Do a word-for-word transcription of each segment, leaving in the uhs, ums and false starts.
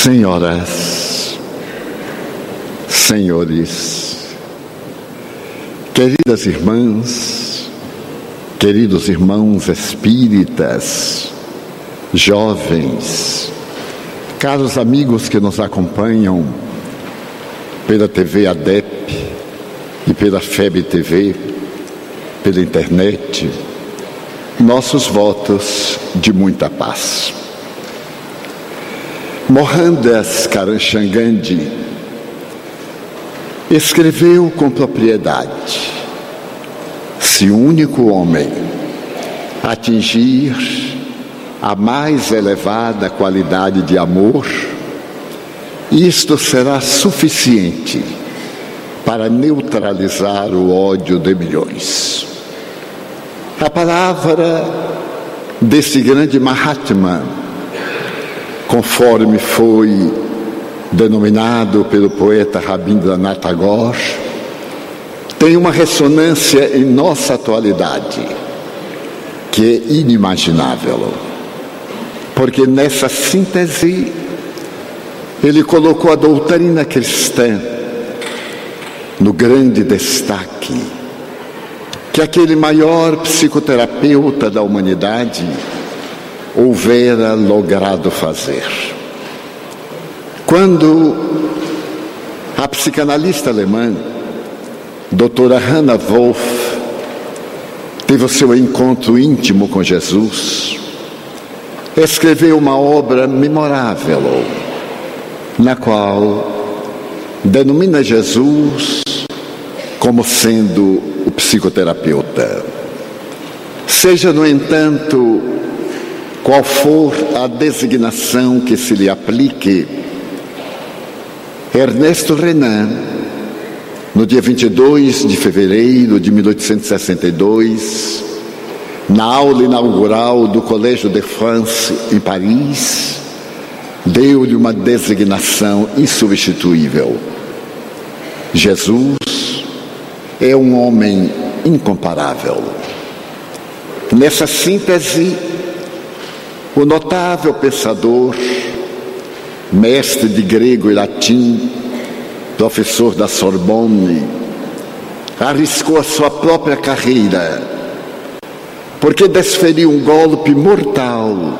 Senhoras, senhores, queridas irmãs, queridos irmãos espíritas, jovens, caros amigos que nos acompanham pela T V A D E P e pela F E B T V, pela internet, nossos votos de muita paz. Mohandas Karamchand Gandhi escreveu com propriedade: se o único homem atingir a mais elevada qualidade de amor, isto será suficiente para neutralizar o ódio de milhões. A palavra desse grande Mahatma, conforme foi denominado pelo poeta Rabindranath Tagore, tem uma ressonância em nossa atualidade que é inimaginável, porque nessa síntese ele colocou a doutrina cristã no grande destaque que aquele maior psicoterapeuta da humanidade houvera logrado fazer. Quando a psicanalista alemã, doutora Hannah Wolff, teve o seu encontro íntimo com Jesus, escreveu uma obra memorável, na qual denomina Jesus como sendo o psicoterapeuta. Seja, no entanto, qual for a designação que se lhe aplique, Ernesto Renan, no dia vinte e dois de fevereiro de mil oitocentos e sessenta e dois, na aula inaugural do Collège de France, em Paris, deu-lhe uma designação insubstituível: Jesus é um homem incomparável. Nessa síntese, o notável pensador, mestre de grego e latim, professor da Sorbonne, arriscou a sua própria carreira, porque desferiu um golpe mortal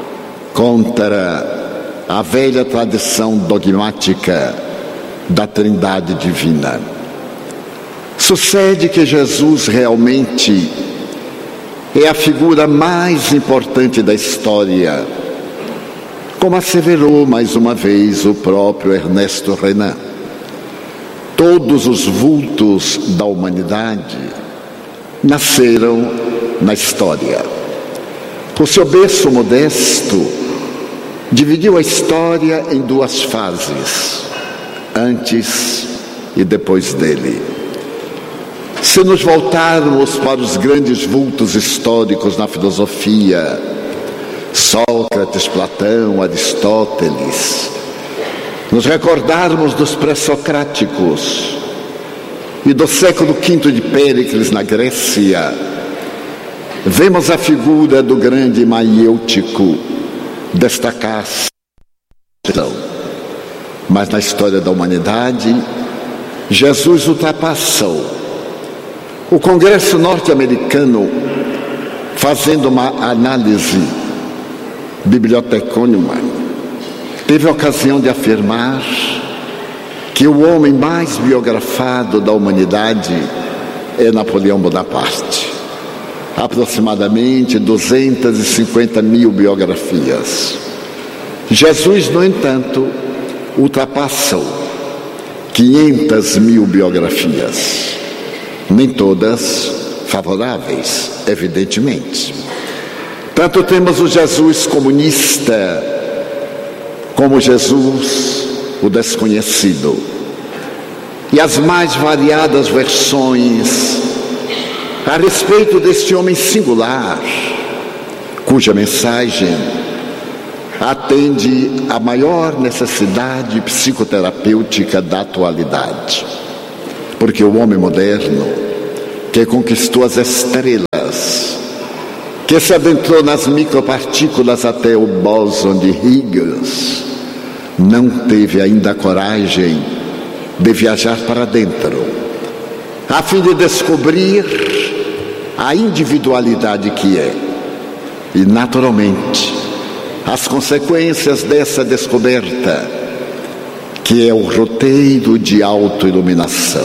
contra a velha tradição dogmática da Trindade Divina. Sucede que Jesus realmente é a figura mais importante da história, como asseverou mais uma vez o próprio Ernesto Renan. Todos os vultos da humanidade nasceram na história. O seu berço modesto dividiu a história em duas fases, antes e depois dele. Se nos voltarmos para os grandes vultos históricos na filosofia, Sócrates, Platão, Aristóteles, nos recordarmos dos pré-socráticos e do século quinto de Péricles na Grécia, vemos a figura do grande maiêutico destacar-se. Mas na história da humanidade, Jesus ultrapassou. O Congresso norte-americano, fazendo uma análise bibliotecônima, teve a ocasião de afirmar que o homem mais biografado da humanidade é Napoleão Bonaparte. Aproximadamente duzentas e cinquenta mil biografias. Jesus, no entanto, ultrapassou quinhentas mil biografias. Nem todas favoráveis, evidentemente. Tanto temos o Jesus comunista, como Jesus o desconhecido, e as mais variadas versões a respeito deste homem singular, cuja mensagem atende à maior necessidade psicoterapêutica da atualidade. Porque o homem moderno, que conquistou as estrelas, que se adentrou nas micropartículas até o bóson de Higgs, não teve ainda a coragem de viajar para dentro, a fim de descobrir a individualidade que é. E, naturalmente, as consequências dessa descoberta, que é o roteiro de autoiluminação.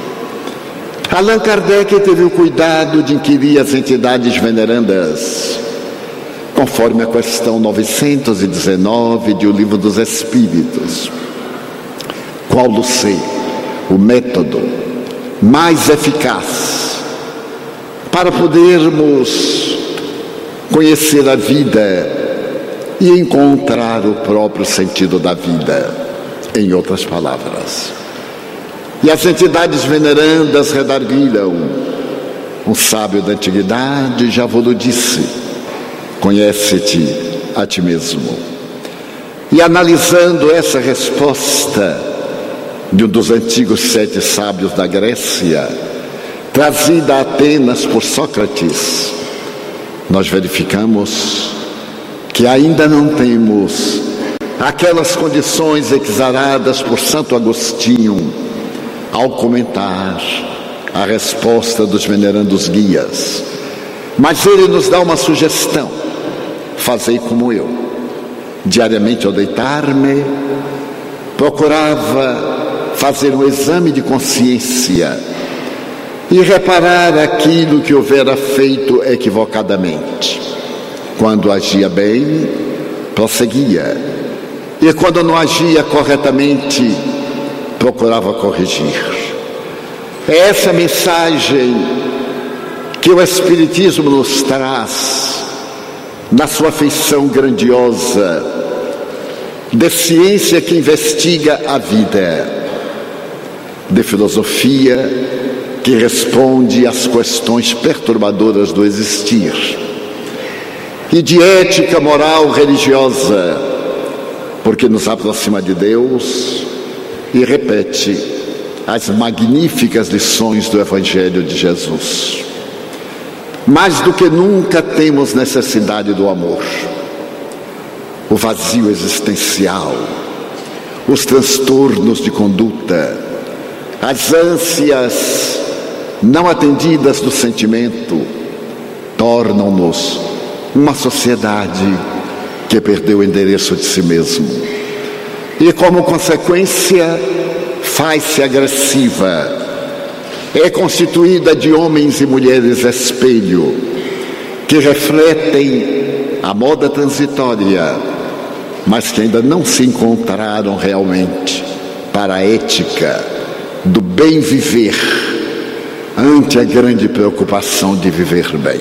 Allan Kardec teve o cuidado de inquirir as entidades venerandas, conforme a questão novecentos e dezenove de O Livro dos Espíritos. Qual o ser, o método mais eficaz para podermos conhecer a vida e encontrar o próprio sentido da vida, em outras palavras? E as entidades venerandas redarguiram: um sábio da antiguidade já vos disse, conhece-te a ti mesmo. E analisando essa resposta de um dos antigos sete sábios da Grécia, trazida a Atenas por Sócrates, nós verificamos que ainda não temos aquelas condições exaradas por Santo Agostinho ao comentar a resposta dos venerandos guias. Mas ele nos dá uma sugestão: fazei como eu. Diariamente ao deitar-me, procurava fazer um exame de consciência e reparar aquilo que houvera feito equivocadamente. Quando agia bem, prosseguia, e quando não agia corretamente, procurava corrigir. É essa mensagem que o Espiritismo nos traz na sua feição grandiosa de ciência que investiga a vida, de filosofia que responde às questões perturbadoras do existir, e de ética moral religiosa, porque nos aproxima de Deus e repete as magníficas lições do Evangelho de Jesus. Mais do que nunca temos necessidade do amor. O vazio existencial, os transtornos de conduta, as ânsias não atendidas do sentimento tornam-nos uma sociedade que perdeu o endereço de si mesmo. E, como consequência, faz-se agressiva. É constituída de homens e mulheres espelho, que refletem a moda transitória, mas que ainda não se encontraram realmente para a ética do bem viver, ante a grande preocupação de viver bem.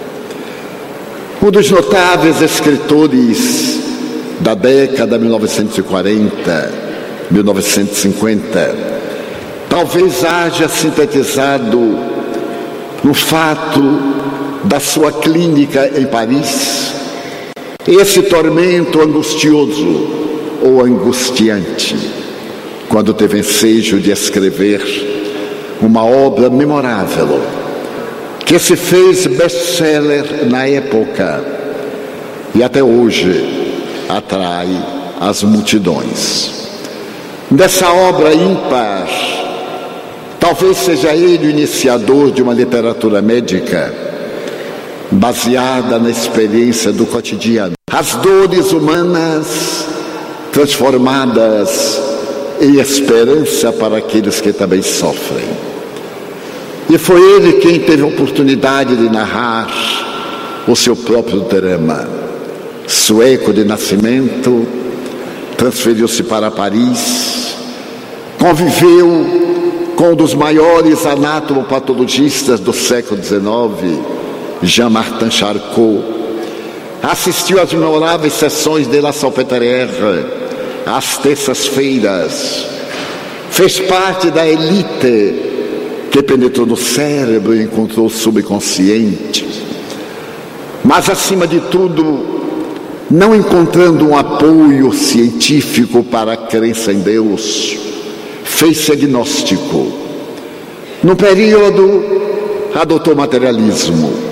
Um dos notáveis escritores da década mil novecentos e quarenta, mil novecentos e cinquenta, talvez haja sintetizado no fato da sua clínica em Paris esse tormento angustioso ou angustiante, quando teve ensejo de escrever uma obra memorável que se fez best-seller na época e até hoje atrai as multidões. Dessa obra ímpar, talvez seja ele o iniciador de uma literatura médica baseada na experiência do cotidiano. As dores humanas transformadas em esperança para aqueles que também sofrem. E foi ele quem teve a oportunidade de narrar o seu próprio drama. Sueco de nascimento, transferiu-se para Paris, conviveu com um dos maiores anatomopatologistas do século dezenove, Jean-Martin Charcot, assistiu às memoráveis sessões de La Salpêtrière, às terças-feiras, fez parte da elite que penetrou no cérebro e encontrou o subconsciente, mas, acima de tudo, não encontrando um apoio científico para a crença em Deus, fez-se agnóstico. No período, adotou o materialismo.